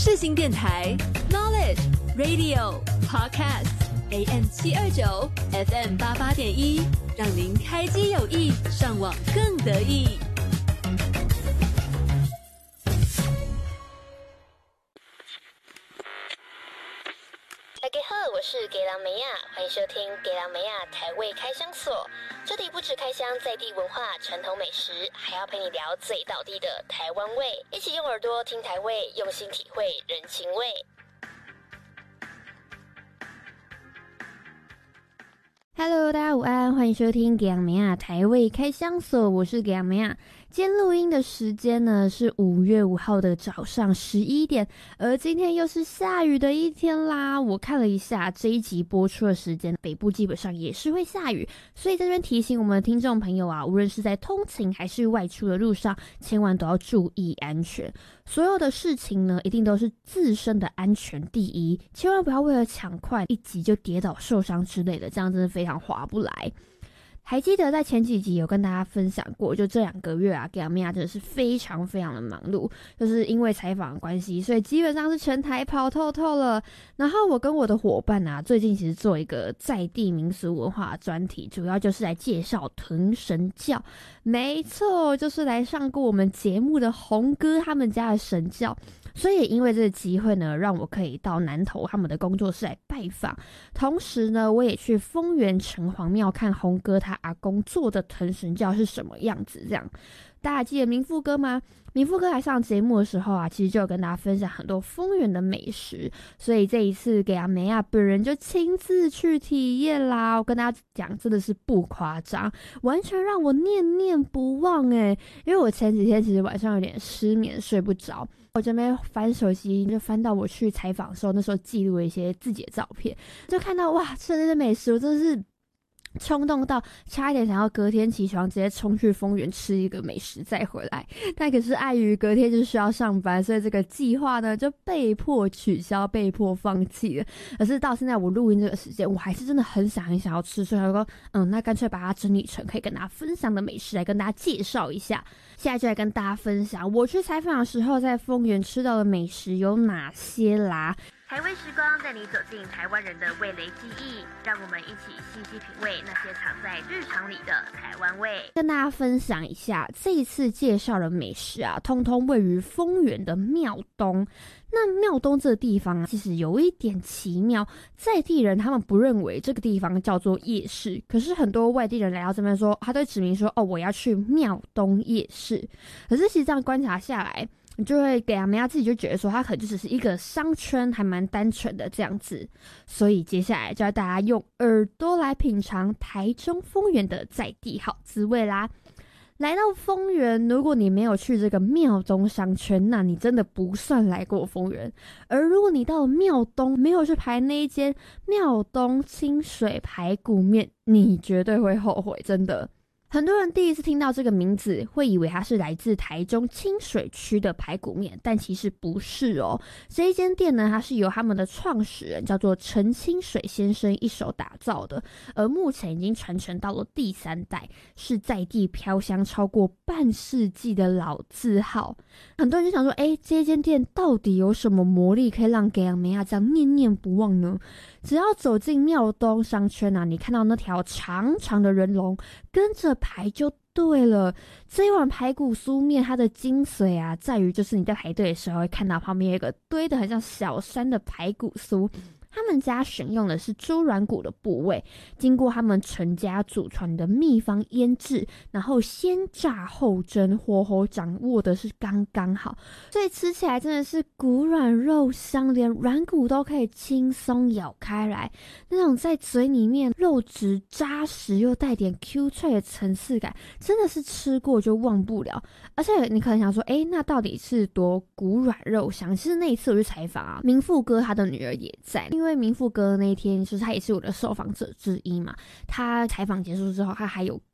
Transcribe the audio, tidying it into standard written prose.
世新电台 Knowledge Radio Podcast AM 729 FM 88.1，让您开机有益，上网更得意。 大家好，我是给郎梅亚，欢迎收听给郎梅亚台味开箱所。这里不只开箱在地文化、传统美食，还要陪你聊最道地的台湾味，一起用耳朵听台味，用心体会人情味。 Hello， 大家午安，欢迎收听给郎梅亚台味开箱所，我是给郎梅亚。今天录音的时间呢是5月5号的早上11点，而今天又是下雨的一天啦。我看了一下这一集播出的时间，北部基本上也是会下雨，所以在这边提醒我们的听众朋友啊，无论是在通勤还是外出的路上，千万都要注意安全。所有的事情呢，一定都是自身的安全第一，千万不要为了抢快一急就跌倒受伤之类的，这样真的非常划不来。还记得在前几集有跟大家分享过，就这2个月啊，给郎梅亚真的是非常非常的忙碌，就是因为采访的关系，所以基本上是全台跑透透了。然后我跟我的伙伴啊，最近其实做一个在地民俗文化专题，主要就是来介绍屯神教。没错，就是来上过我们节目的洪哥他们家的神教。所以也因为这个机会呢，让我可以到南投他们的工作室来拜访，同时呢，我也去丰原城隍庙看洪哥他阿公做的屯神教是什么样子。这样，大家记得明富哥吗？明富哥来上节目的时候啊，其实就有跟大家分享很多丰原的美食，所以这一次给郎梅亚本人就亲自去体验啦。我跟大家讲，真的是不夸张，完全让我念念不忘因为我前几天其实晚上有点失眠，睡不着。我这边翻手机，就翻到我去采访的时候，那时候记录了一些自己的照片，就看到哇，吃的那些美食，我真的是冲动到差一点想要隔天起床直接冲去丰原吃一个美食再回来，但可是碍于隔天就需要上班，所以这个计划呢就被迫取消，被迫放弃了。可是到现在我录音这个时间，我还是真的很想要吃，所以我说那干脆把它整理成可以跟大家分享的美食来跟大家介绍一下。现在就来跟大家分享我去采访的时候在丰原吃到的美食有哪些啦。台味时光带你走进台湾人的味蕾记忆，让我们一起细细品味那些藏在日常里的台湾味。跟大家分享一下，这一次介绍的美食啊，通通位于丰原的庙东。那庙东这个地方啊，其实有一点奇妙，在地人他们不认为这个地方叫做夜市，可是很多外地人来到这边说，他都指明说我要去庙东夜市。可是其实这样观察下来，你就会给郎梅亚自己就觉得说，它可能就只是一个商圈，还蛮单纯的这样子。所以接下来就要大家用耳朵来品尝台中丰原的在地好滋味啦。来到丰原，如果你没有去这个庙东商圈，那你真的不算来过丰原。而如果你到了庙东，没有去排那一间庙东清水排骨面，你绝对会后悔，真的。很多人第一次听到这个名字，会以为它是来自台中清水区的排骨面，但其实不是哦。这一间店呢，它是由他们的创始人叫做陈清水先生一手打造的，而目前已经传承到了第3代，是在地飘香超过半世纪的老字号。很多人就想说，这间店到底有什么魔力，可以让给郎梅亚这样念念不忘呢？只要走进庙东商圈啊，你看到那条长长的人龙，跟着排就对了。这一碗排骨酥面，它的精髓啊，在于就是你在排队的时候会看到旁边有一个堆得很像小山的排骨酥。他们家选用的是猪软骨的部位，经过他们陈家祖传的秘方腌制，然后先炸后蒸，火候掌握的是刚刚好，所以吃起来真的是骨软肉香，连软骨都可以轻松咬开来，那种在嘴里面肉质扎实又带点 Q 脆的层次感，真的是吃过就忘不了。而且你可能想说，那到底是多骨软肉香？其实那一次我去采访啊，明富哥他的女儿也在，因为明富哥那一天就是他也是我的受访者之一嘛，他采访结束之后，他还有